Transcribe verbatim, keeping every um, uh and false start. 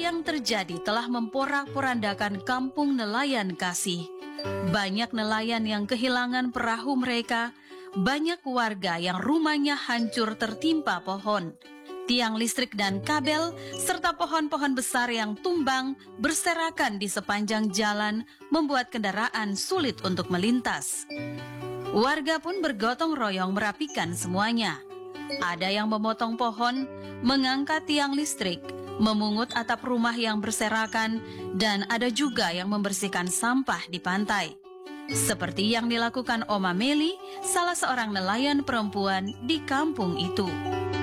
yang terjadi telah memporak-porandakan kampung nelayan Kasih. Banyak nelayan yang kehilangan perahu mereka, banyak warga yang rumahnya hancur tertimpa pohon. Tiang listrik dan kabel, serta pohon-pohon besar yang tumbang berserakan di sepanjang jalan membuat kendaraan sulit untuk melintas. Warga pun bergotong royong merapikan semuanya. Ada yang memotong pohon, mengangkat tiang listrik, memungut atap rumah yang berserakan, dan ada juga yang membersihkan sampah di pantai. Seperti yang dilakukan Oma Meli, salah seorang nelayan perempuan di kampung itu.